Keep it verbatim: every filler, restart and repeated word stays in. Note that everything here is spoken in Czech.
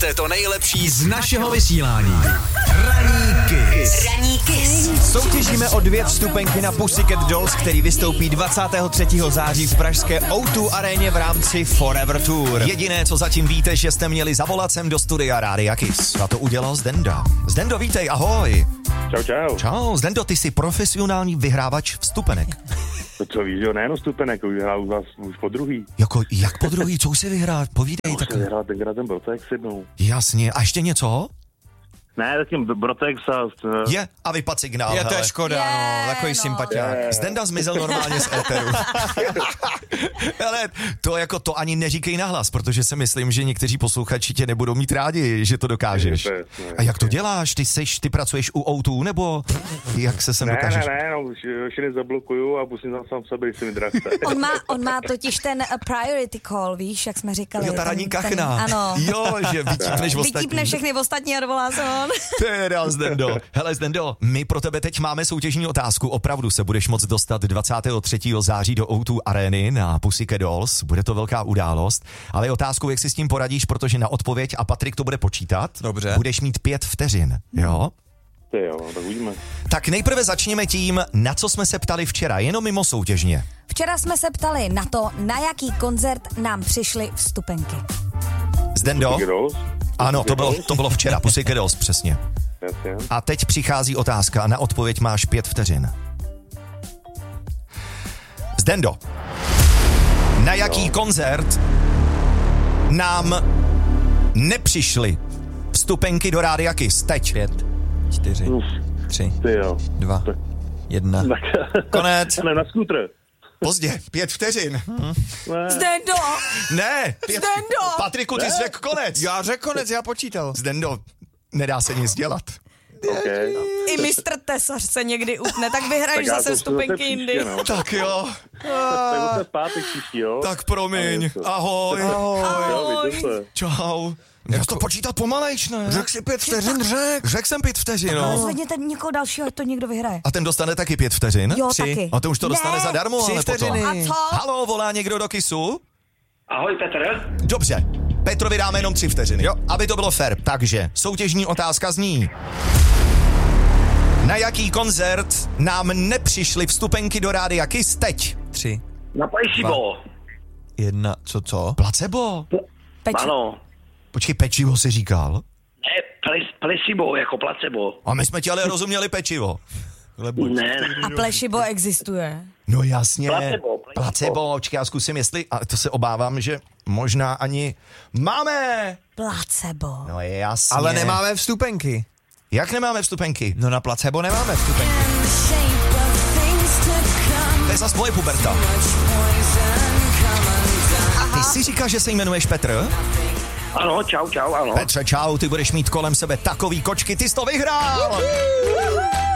To je to nejlepší z našeho vysílání. Ranní Kiss. Ranní Kiss. Soutěžíme o dvě vstupenky na Pussycat Dolls, který vystoupí dvacátého třetího září v pražské ó dva aréně v rámci Forever Tour. Jediné, co zatím víte, že jste měli zavolat sem do studia Rádia Kiss. A to udělal Zdenda. Zdendo, vítej, ahoj. Čau, čau. Čau, Zdendo, ty jsi profesionální vyhrávač vstupenek. To co víš, jo, nejenom vstupenek, už hrál u vás už po druhý. Jako, jak po druhý, co už si vyhrát? Povídej. Už Tak... jsem vyhrál tenkrát ten Brotex jednou. Jasně, a ještě něco? Ne, zatím Brotex a... Je, a vypad signál, Je, to je hele. škoda, Je, no, takový no. sympatiák. Je. Zdenda zmizel normálně z éteru. Ale to jako to ani neříkej nahlas, protože si myslím, že někteří posluchači tě nebudou mít rádi, že to dokážeš. Je, to je, A jak to děláš? Ty seš, ty pracuješ u ó dva, nebo jak se sem Ne, dokážeš? ne, ne, no, už šiny zablokuju a pustím tam sám sebe, když se mi drahce. On má, on má totiž ten uh, priority call, víš, jak jsme říkali. Jo, ta ranní kachna. Ano. Jo, že vytípneš ostatní. Vytípne všechny ostatní a dovolá se on. Teda, Zdendo. Hele, Zdendo, my pro tebe teď máme soutěžní otázku. Opravdu se budeš moct dostat dvacátého třetího září do ó dva arény na Pussycat Dolls. Bude to velká událost. Ale je otázkou, jak si s tím poradíš, protože na odpověď, a Patrik to bude počítat, Dobře. budeš mít pět vteřin. Jo? Ty jo, tak uvidíme. Tak nejprve začněme tím, na co jsme se ptali včera, jenom mimo soutěžně. Včera jsme se ptali na to, na jaký koncert nám přišly vstupenky. Zdendo? Pussycat Dolls? Ano, to bylo, to bylo včera, Pussycat Dolls, přesně. Jasně. A teď přichází otázka a na odpověď máš pět vteřin. Zdendo, na jaký No. koncert nám nepřišly vstupenky do Rádia Kiss? Teď. Pět, čtyři, Uf, tři, ty jo. dva, Tak- jedna. Tak, Konec. ne, na skútr. Pozdě, pět vteřin. Ne. Zdendo! Ne, pět. Zdendo! Patriku, ty jsi řekl konec. Já řekl konec, já počítal. Zdendo, nedá se nic dělat. Okay. I mistr Tesař se někdy utne, tak vyhraješ já zase to vstupenky příště, jindy. no. Tak jo, Tak to zpátek příští, jo? tak promiň. Ale to- Ahoj. Jo, vidíte se. Čau. Jak to počítat pomalejš, ne? Řekl si pět vteřin, řek. Řekl jsem pět vteřin, Ale no. zvedněte někoho dalšího, ať to někdo vyhraje. A ten dostane taky pět vteřin? Jo, Tři. taky. A to už to dostane Ne, zadarmo, tři ale potom. vteřiny. A co? Haló, volá někdo do Kissu? Ahoj Petr. Dobře, Petrovi dáme jenom tři vteřiny, jo, aby to bylo fair. Takže soutěžní otázka zní: na jaký koncert nám nepřišly vstupenky do Rádia Kiss teď? Tři, Na Placebo. jedna, co co? Placebo? Peči. Ano. Počkej, pečivo si říkal? Ne, ples, placebo, jako placebo. A my jsme ti ale rozuměli pečivo. Ne, ne. A plešibo existuje. No jasně. Placebo, placebo. Placebo, počkej, já zkusím, jestli, a to se obávám, že možná ani máme. Placebo. No jasně. Ale nemáme vstupenky. Jak nemáme vstupenky? No na placebo nemáme vstupenky. To je zas moje puberta. A ty si říkáš, že se jmenuješ Petr? Ano, čau, čau, ano. Petře, čau, ty budeš mít kolem sebe takový kočky, ty jsi to vyhrál!